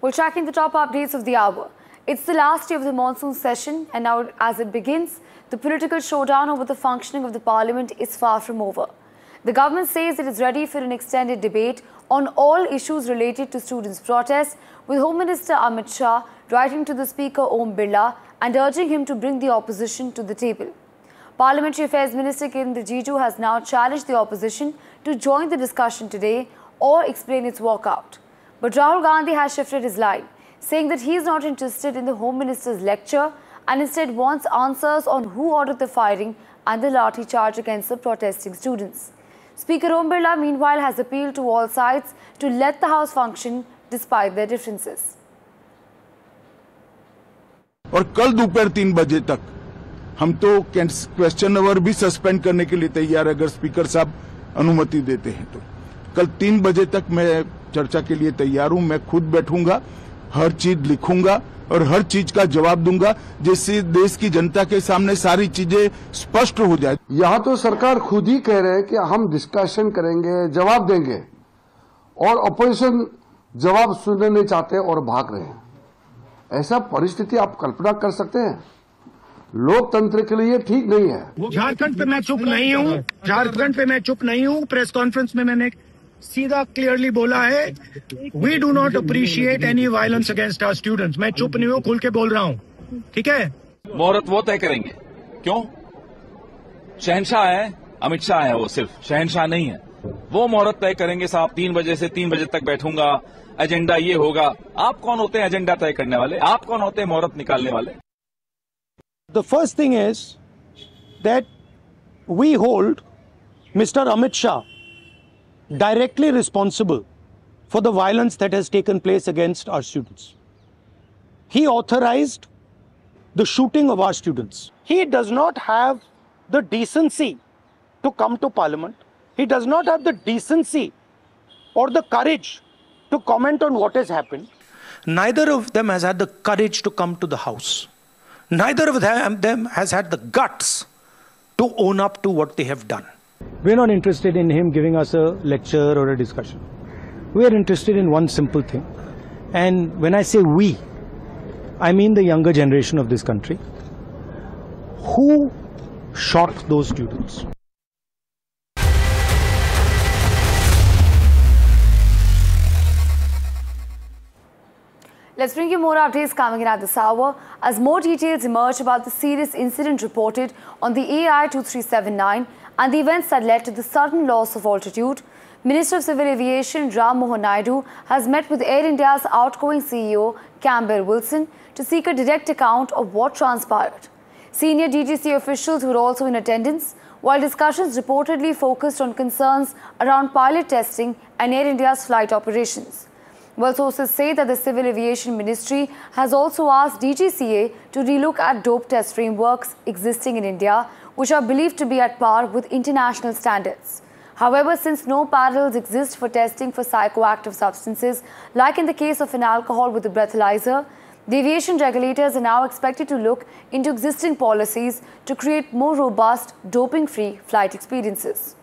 We're tracking the top updates of the hour. It's the last day of the monsoon session, and now as it begins, the political showdown over the functioning of the parliament is far from over. The government says it is ready for an extended debate on all issues related to students' protests, with Home Minister Amit Shah writing to the Speaker Om Birla and urging him to bring the opposition to the table. Parliamentary Affairs Minister Kiren Rijiju has now challenged the opposition to join the discussion today or explain its walkout. But Rahul Gandhi has shifted his line, saying that he is not interested in the Home Minister's lecture and instead wants answers on who ordered the firing and the lathi charge against the protesting students. Speaker Om Birla, meanwhile, has appealed to all sides to let the House function despite their differences. और कल दोपहर 3 बजे तक हम तो question our भी suspend करने के लिए तैयार है, अगर स्पीकर साहब अनुमति देते हैं तो। कल 3 बजे तक मैं चर्चा के लिए तैयार हूं। मैं खुद बैठूंगा, हर चीज लिखूंगा और हर चीज का जवाब दूंगा, जिससे देश की जनता के सामने सारी चीजें स्पष्ट हो जाए। यहाँ तो सरकार खुद ही कह रहे हैं कि हम डिस्कशन करेंगे, जवाब देंगे, और अपोजिशन जवाब सुनने नहीं चाहते और भाग रहे हैं। ऐसा परिस्थिति आप कल्पना कर सकते हैं? लोकतंत्र के लिए ठीक नहीं है। झारखंड पे मैं चुप नहीं हूँ, झारखंड पे मैं चुप नहीं हूँ। प्रेस कॉन्फ्रेंस में मैंने सीधा क्लियरली बोला है, we do not appreciate any violence against our students. मैं चुप नहीं हूँ, खुल के बोल रहा हूँ, ठीक है। मुहूर्त वो तय करेंगे, क्यों? शहनशाह है, अमित शाह है, वो सिर्फ शहनशाह नहीं है। वो मुहूर्त तय करेंगे साहब। 3 बजे से 3 बजे तक बैठूंगा, एजेंडा ये होगा। आप कौन होते हैं एजेंडा तय करने वाले? आप कौन होते हैं मुहूर्त निकालने वाले? The first thing is that we hold Mr. Amit Shah directly responsible for the violence that has taken place against our students. He authorized the shooting of our students. He does not have the decency to come to Parliament. He does not have the decency or the courage to comment on what has happened. Neither of them has had the courage to come to the House. Neither of them has had the guts to own up to what they have done. We're not interested in him giving us a lecture or a discussion. We are interested in one simple thing. And when I say we, I mean the younger generation of this country. Who shot those students? Let's bring you more updates coming in at this hour as more details emerge about the serious incident reported on the AI 2379 and the events that led to the sudden loss of altitude. Minister of Civil Aviation Ram Mohan Naidu has met with Air India's outgoing CEO Campbell Wilson to seek a direct account of what transpired. Senior DGCA officials were also in attendance, while discussions reportedly focused on concerns around pilot testing and Air India's flight operations. Well, sources say that the Civil Aviation Ministry has also asked DGCA to relook at dope test frameworks existing in India, which are believed to be at par with international standards. However, since no parallels exist for testing for psychoactive substances, like in the case of an alcohol with a breathalyzer, the aviation regulators are now expected to look into existing policies to create more robust, doping-free flight experiences.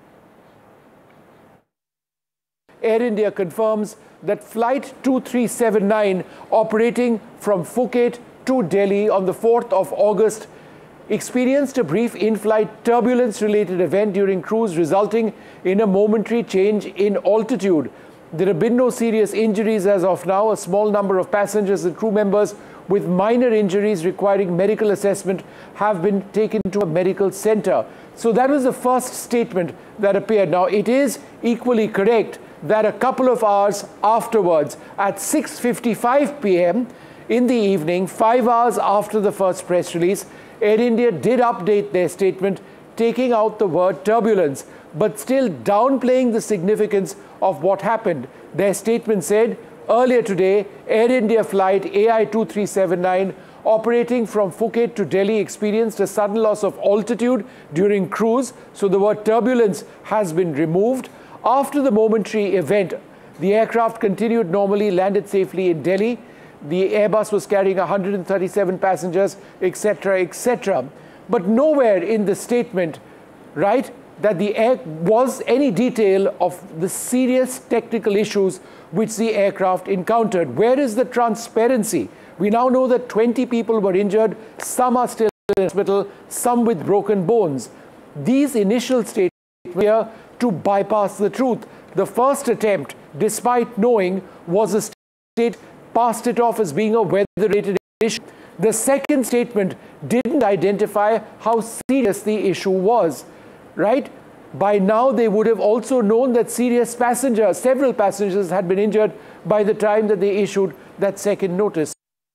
Air India confirms that Flight 2379 operating from Phuket to Delhi on the 4th of August experienced a brief in-flight turbulence-related event during cruise, resulting in a momentary change in altitude. There have been no serious injuries as of now. A small number of passengers and crew members with minor injuries requiring medical assessment have been taken to a medical center. So that was the first statement that appeared. Now, it is equally correct that a couple of hours afterwards, at 6:55 p.m. in the evening, 5 hours after the first press release, Air India did update their statement, taking out the word turbulence, but still downplaying the significance of what happened. Their statement said, earlier today, Air India flight AI 2379 operating from Phuket to Delhi experienced a sudden loss of altitude during cruise, so the word turbulence has been removed. After the momentary event, the aircraft continued normally, landed safely in Delhi. The Airbus was carrying 137 passengers, etc., etc. But nowhere in the statement, right, that was any detail of the serious technical issues which the aircraft encountered. Where is the transparency? We now know that 20 people were injured, some are still in hospital, some with broken bones. These initial statements were to bypass the truth. The first attempt, despite knowing, was a state passed it off as being a weather-related issue. The second statement didn't identify how serious the issue was, right? By now, they would have also known that several passengers had been injured by the time that they issued that second notice.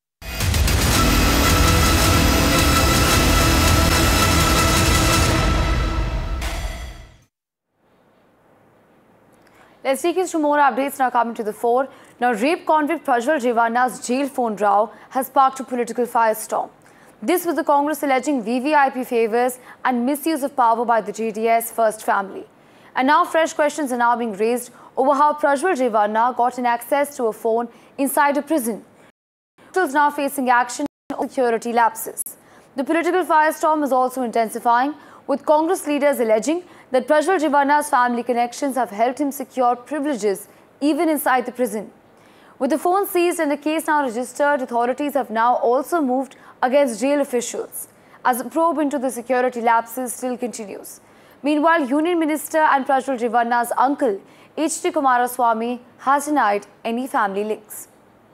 Let's take you through more updates now coming to the fore. Now, rape convict Prajwal Rewana's jail phone row has sparked a political firestorm. This with the Congress alleging VVIP favours and misuse of power by the JDS First family. And now fresh questions are now being raised over how Prajwal Rewana got an access to a phone inside a prison. Officials now facing action on security lapses. The political firestorm is also intensifying, with Congress leaders alleging that Prajwal Rewana's family connections have helped him secure privileges even inside the prison. With the phone seized and the case now registered, authorities have now also moved against jail officials as a probe into the security lapses still continues. Meanwhile, Union Minister and Prajwal Rewana's uncle, H.D. Kumaraswamy, has denied any family links.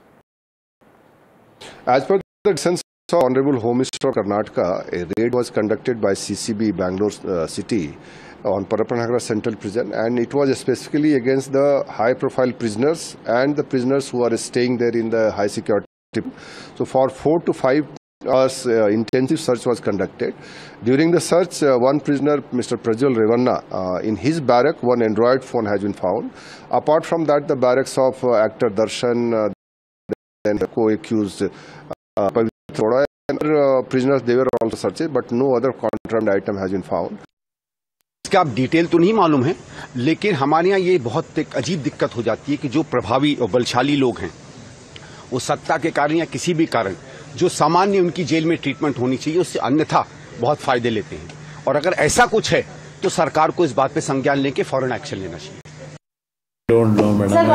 As per the recent Honorable Home Minister of Karnataka, a raid was conducted by CCB Bangalore City on Parapanagara Central Prison, and it was specifically against the high-profile prisoners and the prisoners who are staying there in the high security. So for 4 to 5 hours, intensive search was conducted. During the search, one prisoner, Mr. Prajwal Rewana, in his barrack, one Android phone has been found. Apart from that, the barracks of actor Darshan, then the co-accused Pavitra Thoda, and other prisoners, they were also searched, but no other contraband item has been found. इसका आप detail तो नहीं मालूम है, लेकिन हमारे यहाँ ये बहुत एक अजीब दिक्कत हो जाती है कि जो प्रभावी और बलशाली लोग हैं, वो सत्ता के कारण या किसी भी कारण जो सामान्य उनकी जेल में ट्रीटमेंट होनी चाहिए, उससे अन्यथा बहुत फायदे लेते हैं. और अगर ऐसा कुछ है तो सरकार को इस बात पे संज्ञान लेके फौरन एक्शन लेना चाहिए. Don't know, madam.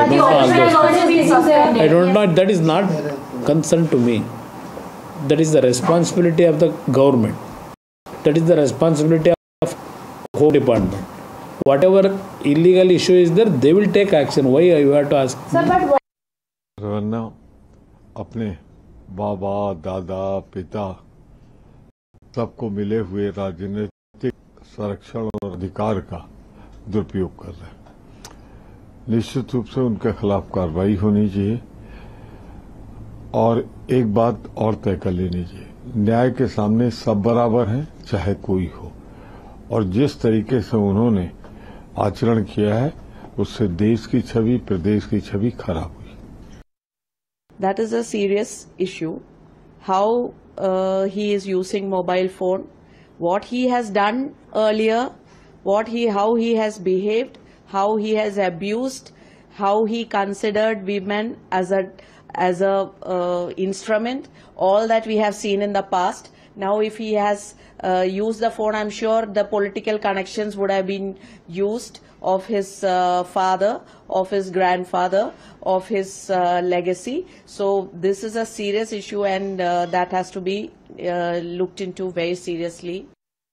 I don't know. That is not concern to me. That is the responsibility of the government. That is the responsibility of Home Department. Whatever illegal issue is there, they will take action. Why you have to ask? Revanna अपने बाबा, दादा, पिता सबको मिले हुए राजनीतिक संरक्षण और अधिकार का दुरुपयोग कर रहे हैं. निश्चित रूप से उनके खिलाफ कार्रवाई होनी चाहिए और एक बात और तय कर लेनी चाहिए, न्याय के सामने सब बराबर हैं, चाहे कोई हो. और जिस तरीके से उन्होंने आचरण किया है उससे देश की छवि, प्रदेश की छवि खराब हुई. That is a serious issue. How he is using mobile phone, what he has done earlier, how he has behaved, how he has abused, how he considered women as a instrument, all that we have seen in the past. Now if he has used the phone, I'm sure the political connections would have been used of his father, of his grandfather, of his legacy. So this is a serious issue and that has to be looked into very seriously.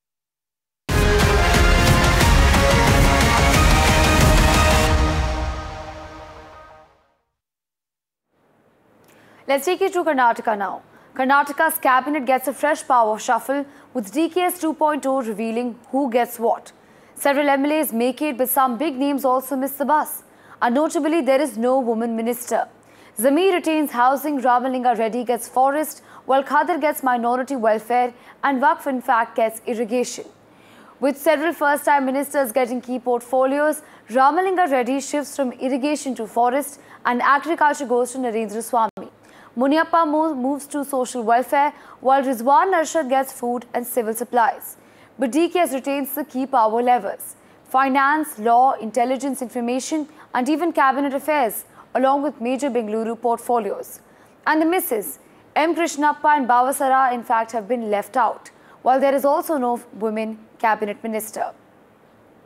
Let's take you to Karnataka now. Karnataka's cabinet gets a fresh power shuffle with DKS 2.0 revealing who gets what. Several MLAs make it, but some big names also miss the bus. And notably, there is no woman minister. Zamir retains housing, Ramalinga Reddy gets forest, while Khadir gets minority welfare, and Waqf in fact gets irrigation. With several first-time ministers getting key portfolios, Ramalinga Reddy shifts from irrigation to forest, and agriculture goes to Narendra Swamy. Muniappa moves to social welfare, while Rizwan Arshad gets food and civil supplies. But DKS retains the key power levers: finance, law, intelligence, information, and even cabinet affairs, along with major Bengaluru portfolios. And the misses, M. Krishnappa and Bavasara, in fact, have been left out, while there is also no women cabinet minister.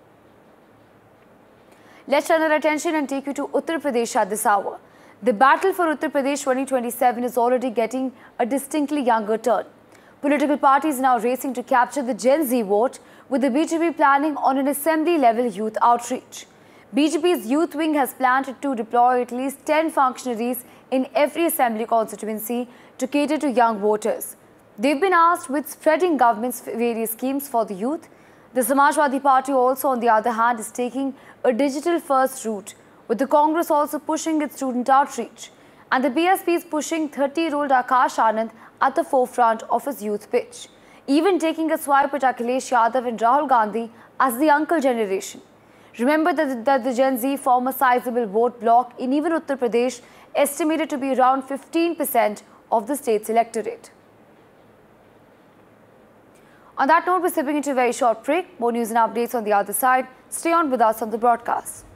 Let's turn our attention and take you to Uttar Pradesh at this hour. The battle for Uttar Pradesh 2027 is already getting a distinctly younger turn. Political parties now racing to capture the Gen Z vote, with the BJP planning on an assembly-level youth outreach. BJP's youth wing has planned to deploy at least 10 functionaries in every assembly constituency to cater to young voters. They've been asked with spreading government's various schemes for the youth. The Samajwadi Party also, on the other hand, is taking a digital-first route, with the Congress also pushing its student outreach. And the BSP is pushing 30-year-old Akash Anand at the forefront of his youth pitch, even taking a swipe at Akhilesh Yadav and Rahul Gandhi as the uncle generation. Remember that the Gen Z form a sizable vote bloc in even Uttar Pradesh, estimated to be around 15% of the state's electorate. On that note, we're stepping into a very short break. More news and updates on the other side. Stay on with us on the broadcast.